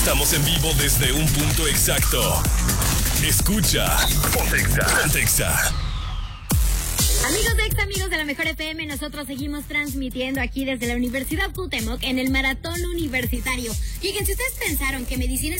Estamos en vivo desde un punto exacto. Escucha. Pontexa. Amigos de Exa, amigos de la Mejor FM, nosotros seguimos transmitiendo aquí desde la Universidad Cuauhtémoc en el Maratón Universitario. Fíjense, ustedes pensaron que medicina